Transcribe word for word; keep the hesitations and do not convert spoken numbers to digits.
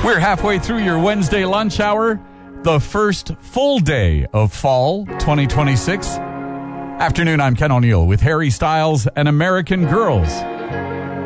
We're halfway through your Wednesday lunch hour, the first full day of fall twenty twenty-six. Afternoon, I'm Ken O'Neill with Harry Styles and American Girls.